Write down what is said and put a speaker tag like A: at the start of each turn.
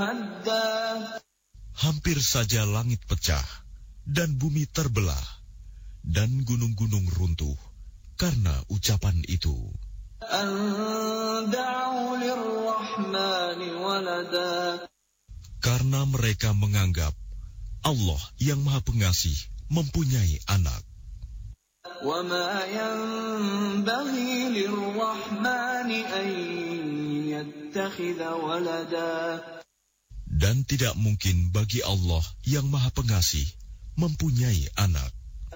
A: هدا.
B: Hampir saja langit pecah dan bumi terbelah dan gunung-gunung runtuh karena ucapan itu.
A: أن دعوا للرحمن ولدا.
B: Karena mereka menganggap Allah yang Maha Pengasih mempunyai anak.
A: وما ينبغي للرحمن أن يتخذ ولدا.
B: Dan tidak mungkin bagi Allah yang Maha Pengasih mempunyai anak.